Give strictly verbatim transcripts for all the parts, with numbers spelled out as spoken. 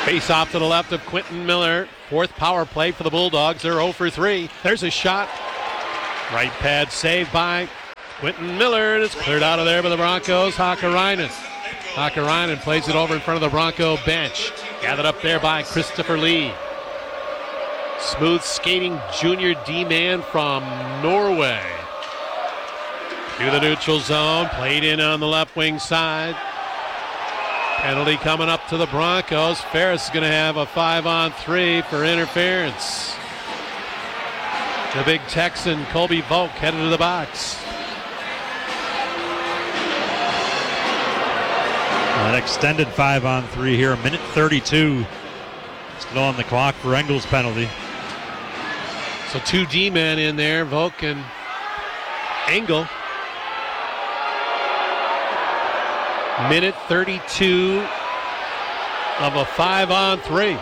Face off to the left of Quentin Miller. Fourth power play for the Bulldogs. They're oh for three. There's a shot. Right pad saved by Quentin Miller. It's cleared out of there by the Broncos. Hakkarainen. Hakkarainen plays it over in front of the Bronco bench. Gathered up there by Christopher Lee. Smooth skating junior D-man from Norway. To the neutral zone. Played in on the left wing side. Penalty coming up to the Broncos. Ferris is going to have a five on three for interference. The big Texan, Colby Volk, headed to the box. An extended five on three here, a minute thirty-two. Still on the clock for Engel's penalty. So two D-men in there, Volk and Engel. Minute thirty-two of a five on three.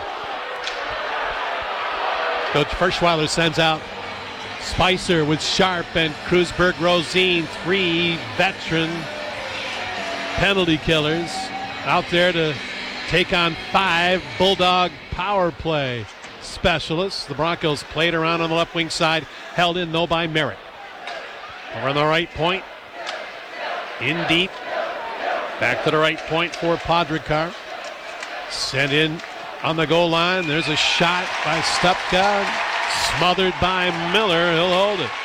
Coach Ferschweiler sends out Spicer with Sharp and Krusberg Rosine, three veteran penalty killers out there to take on five Bulldog power play specialists. The Broncos played around on the left wing side, held in though by Merritt. Over on the right point, in deep. Back to the right point for Podrikar. Sent in on the goal line. There's a shot by Stupka. Smothered by Miller. He'll hold it.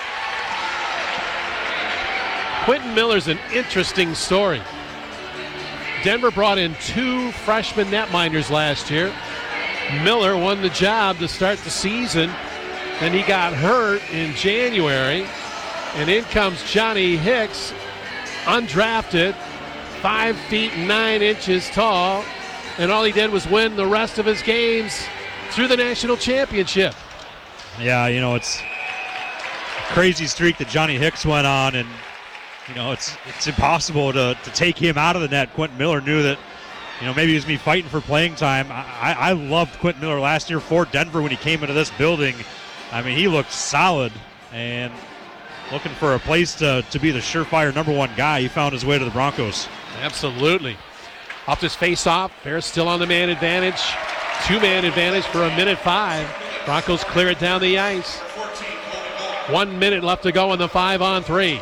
Quentin Miller's an interesting story. Denver brought in two freshman netminders last year. Miller won the job to start the season. Then he got hurt in January. And in comes Johnny Hicks, undrafted. Five feet nine inches tall, and all he did was win the rest of his games through the national championship. Yeah, you know, it's a crazy streak that Johnny Hicks went on, and you know, it's it's impossible to, to take him out of the net. Quentin Miller knew that, you know, maybe he was me fighting for playing time. I, I, I loved Quentin Miller last year for Denver when he came into this building. I mean, he looked solid and looking for a place to, to be the surefire number one guy. He found his way to the Broncos. Absolutely. Off this face-off, Bears still on the man advantage. Two-man advantage for a minute five. Broncos clear it down the ice. One minute left to go in the five on three.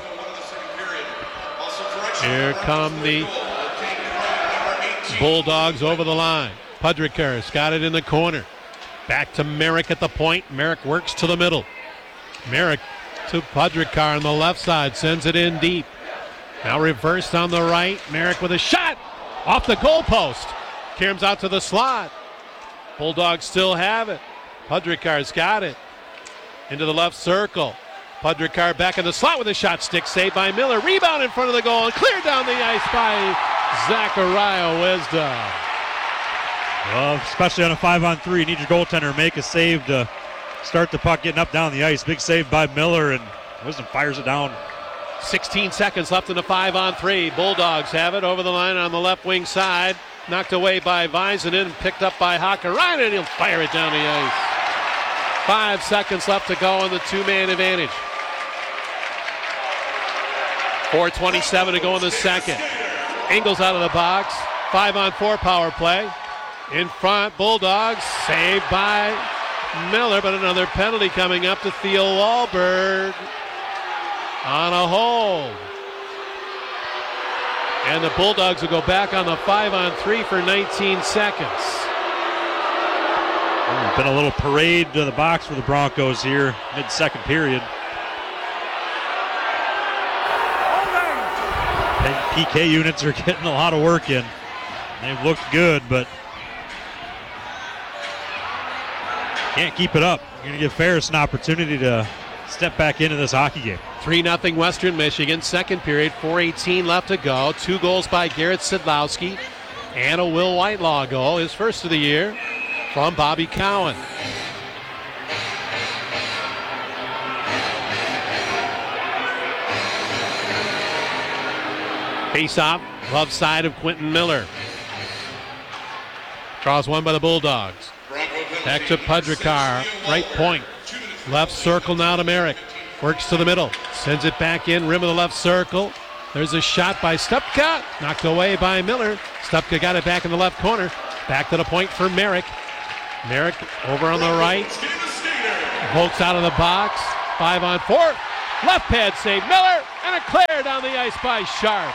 Here come the Bulldogs over the line. Podrikar's got it in the corner. Back to Merrick at the point. Merrick works to the middle. Merrick to Podrikar on the left side. Sends it in deep. Now reversed on the right. Merrick with a shot off the goalpost. Caroms out to the slot. Bulldogs still have it. Podrikar's got it. Into the left circle. Podrikar back in the slot with a shot. Stick saved by Miller. Rebound in front of the goal and cleared down the ice by Zachariah Wisdom. Well, especially on a five on three, you need your goaltender to make a save to start the puck getting up down the ice. Big save by Miller, and Wisdom fires it down. sixteen seconds left in the five on three. Bulldogs have it over the line on the left wing side. Knocked away by Väisänen, picked up by Hakkarainen. He'll fire it down the ice. Five seconds left to go on the two-man advantage. four twenty-seven to go in the second. Engels out of the box. Five on four power play. In front, Bulldogs saved by Miller, but another penalty coming up to Theo Wahlberg. On a hold. And the Bulldogs will go back on the five on three for nineteen seconds. Oh, been a little parade to the box for the Broncos here, mid-second period. P K units are getting a lot of work in. They've looked good, but can't keep it up. You're going to give Ferris an opportunity to step back into this hockey game. three nothing Western Michigan, second period, four eighteen left to go. Two goals by Garrett Sidlowski and a Will Whitelaw goal, his first of the year, from Bobby Cowan. Face-off, left side of Quentin Miller. Draws one by the Bulldogs. Back to Podrikar, right point. Left circle now to Merrick. Works to the middle. Sends it back in, rim of the left circle. There's a shot by Stupka. Knocked away by Miller. Stupka got it back in the left corner. Back to the point for Merrick. Merrick over on the right. Volks out of the box. Five on four. Left pad save. Miller and a clear down the ice by Sharp.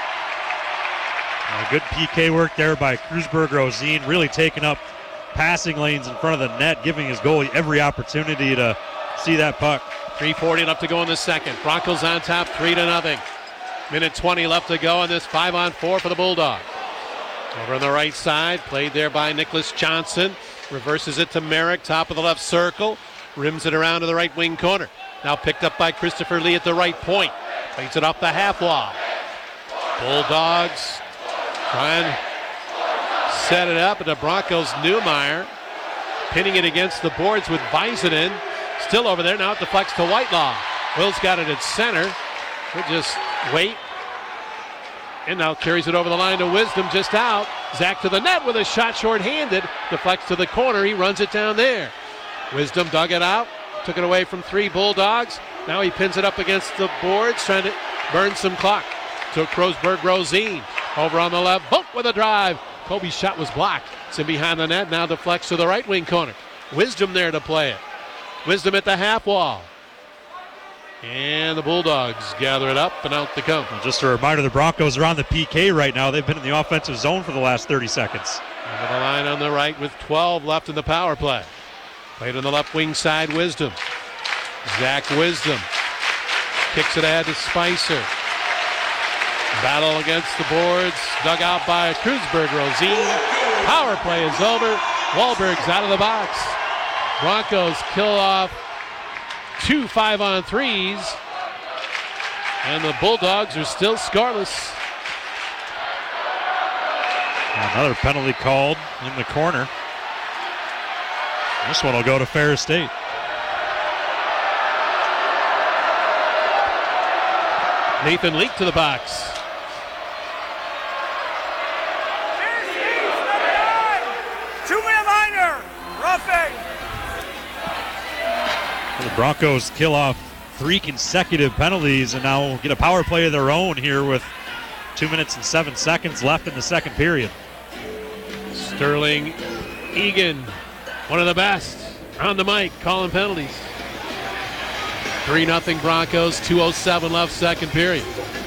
A good P K work there by Krusberg-Rosine, really taking up passing lanes in front of the net, giving his goalie every opportunity to see that puck. three forty left to go in the second. Broncos on top, three to nothing. Minute twenty left to go on this five on four for the Bulldogs. Over on the right side, played there by Nicholas Johnson. Reverses it to Merrick, top of the left circle. Rims it around to the right wing corner. Now picked up by Christopher Lee at the right point. Plays it off the half wall. Bulldogs try and set it up, and the Broncos Newmeyer pinning it against the boards with Visinen. Still over there, now it deflects to Whitelaw. Will's got it at center. We'll just wait. And now carries it over the line to Wisdom, just out. Zach to the net with a shot short-handed. Deflects to the corner, he runs it down there. Wisdom dug it out, took it away from three Bulldogs. Now he pins it up against the boards, trying to burn some clock. To Krusberg-Rosine. Over on the left, Volk with a drive. Kobe's shot was blocked. It's in behind the net, now deflects to the right wing corner. Wisdom there to play it. Wisdom at the half wall. And the Bulldogs gather it up and out they come. Well, just a reminder, the Broncos are on the P K right now. They've been in the offensive zone for the last thirty seconds. Over the line on the right with twelve left in the power play. Played on the left wing side, Wisdom. Zach Wisdom kicks it ahead to Spicer. Battle against the boards, dug out by Krusberg-Rosine. Power play is over. Wahlberg's out of the box. Broncos kill off two five on threes. And the Bulldogs are still scoreless. Another penalty called in the corner. This one will go to Ferris State. Nathan Leak to the box. Two-minute liner, roughing. The Broncos kill off three consecutive penalties and now get a power play of their own here with two minutes and seven seconds left in the second period. Sterling Egan, one of the best, on the mic, calling penalties. three nothing Broncos, two oh seven left, second period.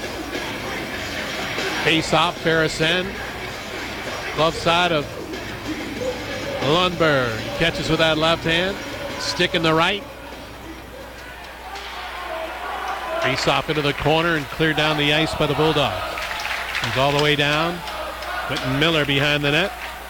Face off, Ferris End. Glove side of Lundberg. Catches with that left hand. Stick in the right. Face off into the corner and cleared down the ice by the Bulldogs. He's all the way down. Quentin Miller behind the net.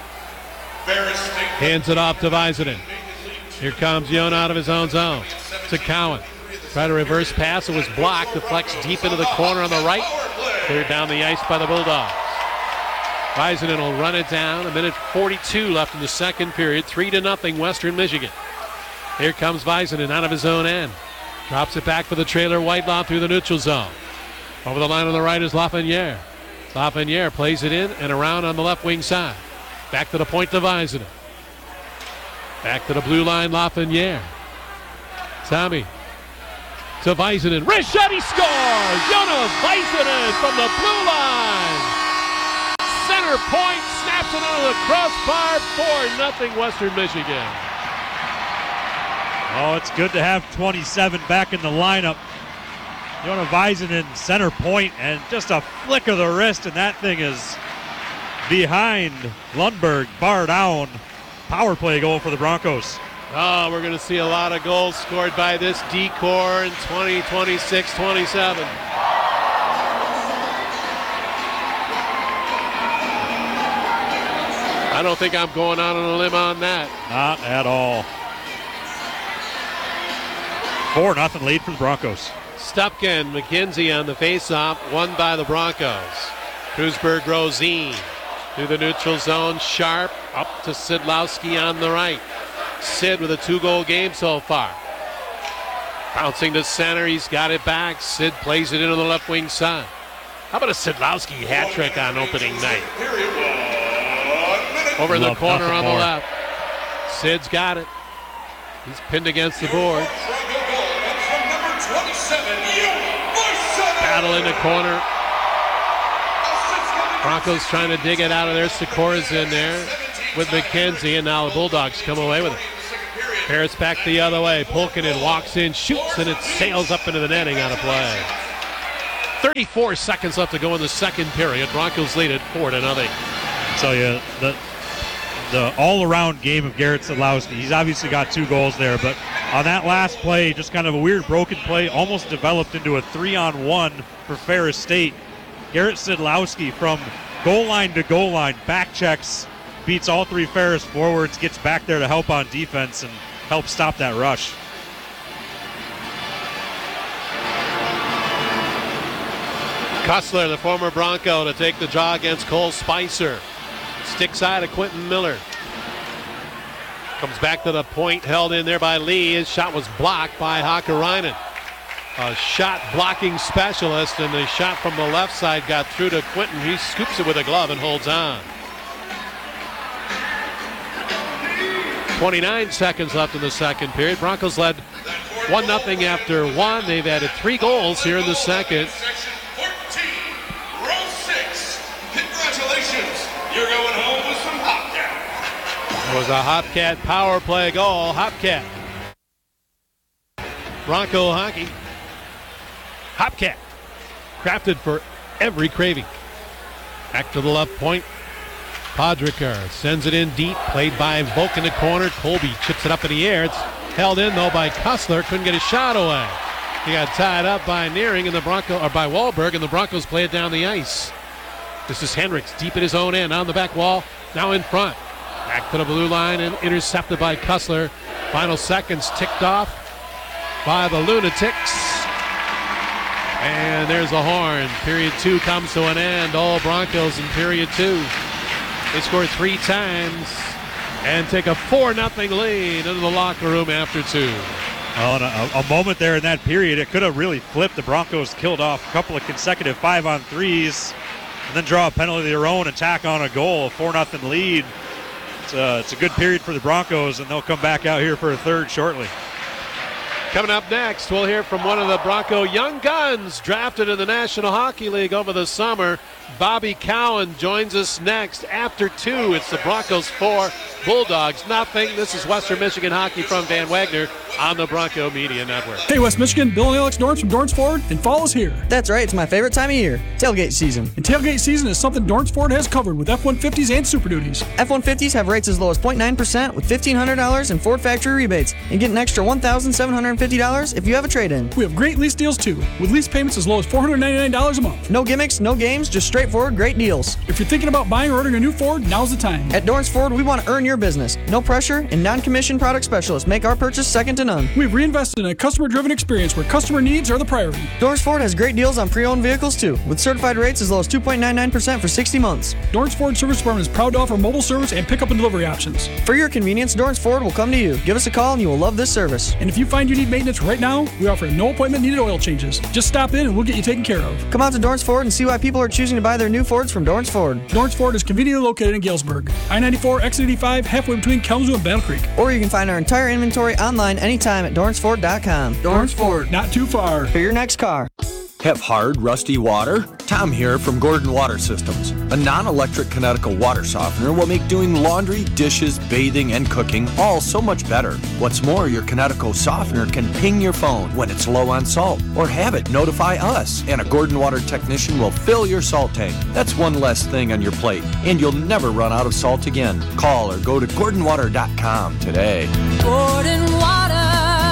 Hands it off to Visinen. Here comes Yon out of his own zone. To Cowan. Try to reverse pass. It was blocked. Deflects deep into the corner on the right. Cleared down the ice by the Bulldogs. Visinen will run it down. A minute forty-two left in the second period. Three to nothing Western Michigan. Here comes Visinen out of his own end. Drops it back for the trailer. Whitelaw through the neutral zone. Over the line on the right is Lafreniere. Lafreniere plays it in and around on the left wing side. Back to the point to Visinen. Back to the blue line, Lafreniere. Tommy to Visinen. Wrist shot, he scores! Jonas Visinen from the blue line. Center point, snaps it under the crossbar. four nothing Western Michigan. Oh, it's good to have twenty-seven back in the lineup. Jonas Visinen center point, and just a flick of the wrist, and that thing is behind Lundberg, bar down. Power play goal for the Broncos. Oh, we're going to see a lot of goals scored by this D-Corps in twenty, twenty-six, twenty-seven. I don't think I'm going out on a limb on that. Not at all. four nothing lead for the Broncos. Stupkin, McKenzie on the faceoff, won by the Broncos. Krusberg-Rosine through the neutral zone. Sharp up to Sidlowski on the right. Sid with a two-goal game so far. Bouncing to center, he's got it back. Sid plays it into the left wing side. How about a Sidlowski hat trick on opening night? Over in the corner on the left. Sid's got it. He's pinned against the boards. Battle in the corner. Broncos trying to dig it out of there. Sikora's in there. with McKenzie, and now the Bulldogs come away with it. Harris back the other way. Pulkkinen walks in, shoots, and it sails up into the netting on a play. thirty-four seconds left to go in the second period. Broncos lead it four to nothing. I tell you, the the all-around game of Garrett Sadlowski. He's obviously got two goals there, but on that last play, just kind of a weird broken play, almost developed into a three-on-one for Ferris State. Garrett Sadlowski from goal line to goal line, back checks, beats all three Ferris forwards, gets back there to help on defense and help stop that rush. Kussler, the former Bronco, to take the draw against Cole Spicer. Stick side of Quentin Miller. Comes back to the point, held in there by Lee. His shot was blocked by Hakkarainen. A shot blocking specialist, and the shot from the left side got through to Quentin. He scoops it with a glove and holds on. twenty-nine seconds left in the second period. Broncos led one nothing after one. They've added three goals here in the second. You're going home with some Hopcat. It was a Hopcat power play goal. Hopcat. Bronco hockey. Hopcat. Crafted for every craving. Back to the left point. Podricker sends it in deep. Played by Volk in the corner. Colby chips it up in the air. It's held in though by Kussler. Couldn't get a shot away. He got tied up by Nearing and the Bronco, or by Wahlberg, and the Broncos play it down the ice. This is Hendricks deep at his own end on the back wall, now in front. Back to the blue line and intercepted by Kussler. Final seconds ticked off by the Lunatics. And there's the horn. Period two comes to an end. All Broncos in period two. They score three times and take a four nothing lead into the locker room after two. Oh, and a, a moment there in that period, it could have really flipped. The Broncos killed off a couple of consecutive five-on-threes. And then draw a penalty of their own and tack on a goal, a four nothing lead. It's a, it's a good period for the Broncos, and they'll come back out here for a third shortly. Coming up next, we'll hear from one of the Bronco young guns drafted in the National Hockey League over the summer. Bobby Cowan joins us next after two. It's the Broncos four, Bulldogs nothing. This is Western Michigan Hockey from Van Wagner on the Bronco Media Network. Hey, West Michigan, Bill and Alex Dorrance from Dorrance Ford, and fall is here. That's right, it's my favorite time of year, tailgate season. And tailgate season is something Dorrance Ford has covered with F one fifties and Super Duties. F one fifties have rates as low as zero point nine percent with fifteen hundred dollars in Ford factory rebates, and get an extra one thousand seven hundred fifty dollars if you have a trade-in. We have great lease deals too, with lease payments as low as four hundred ninety-nine dollars a month. No gimmicks, no games, just straightforward great deals. If you're thinking about buying or ordering a new Ford, now's the time. At Dorrance Ford, we want to earn your business. No pressure, and non-commissioned product specialists make our purchase second to none. We've reinvested in a customer-driven experience where customer needs are the priority. Dorrance Ford has great deals on pre-owned vehicles too, with certified rates as low as two point nine nine percent for sixty months. Dorrance Ford Service Department is proud to offer mobile service and pickup and delivery options. For your convenience, Dorrance Ford will come to you. Give us a call and you will love this service. And if you find you need maintenance right now, we offer no appointment needed oil changes. Just stop in and we'll get you taken care of. Come out to Dorrance Ford and see why people are choosing to buy their new Fords from Dorrance Ford. Dorrance Ford is conveniently located in Galesburg. I ninety-four, exit eighty-five, halfway between Kalamazoo and Battle Creek. Or you can find our entire inventory online anytime at Dorrance Ford dot com. Dorrance Ford, not too far. For your next car. Have hard, rusty water? Tom here from Gordon Water Systems. A non-electric Kinetical water softener will make doing laundry, dishes, bathing, and cooking all so much better. What's more, your Kinetical softener can ping your phone when it's low on salt, or have it notify us, and a Gordon Water technician will fill your salt tank. That's one less thing on your plate, and you'll never run out of salt again. Call or go to Gordon Water dot com today. Gordon Water,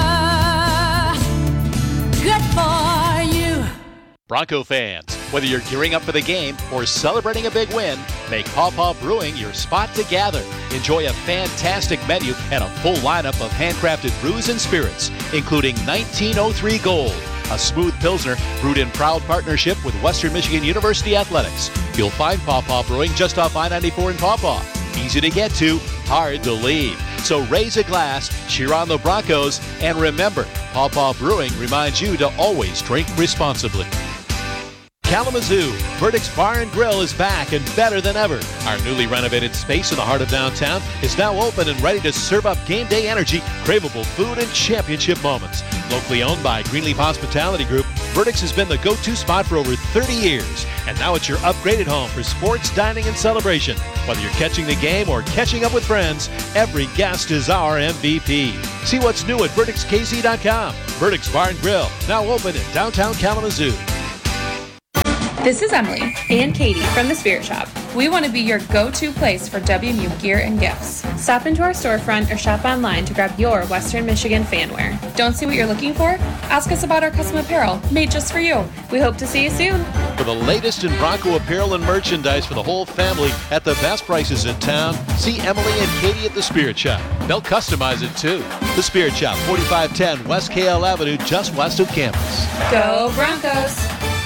good for you. Bronco fans, whether you're gearing up for the game or celebrating a big win, make Paw Paw Brewing your spot to gather. Enjoy a fantastic menu and a full lineup of handcrafted brews and spirits, including nineteen oh three Gold, a smooth Pilsner brewed in proud partnership with Western Michigan University Athletics. You'll find Paw Paw Brewing just off I ninety-four in Paw Paw. Easy to get to, hard to leave. So raise a glass, cheer on the Broncos, and remember, Paw Paw Brewing reminds you to always drink responsibly. Kalamazoo, Verdict's Bar and Grill is back and better than ever. Our newly renovated space in the heart of downtown is now open and ready to serve up game day energy, craveable food, and championship moments. Locally owned by Greenleaf Hospitality Group, Verdict's has been the go-to spot for over thirty years, and now it's your upgraded home for sports, dining, and celebration. Whether you're catching the game or catching up with friends, every guest is our M V P. See what's new at verdicts k c dot com. Verdict's Bar and Grill, now open in downtown Kalamazoo. This is Emily and Katie from The Spirit Shop. We want to be your go-to place for W M U gear and gifts. Stop into our storefront or shop online to grab your Western Michigan fanwear. Don't see what you're looking for? Ask us about our custom apparel made just for you. We hope to see you soon. For the latest in Bronco apparel and merchandise for the whole family at the best prices in town, see Emily and Katie at The Spirit Shop. They'll customize it too. The Spirit Shop, forty-five ten West K L Avenue, just west of campus. Go Broncos!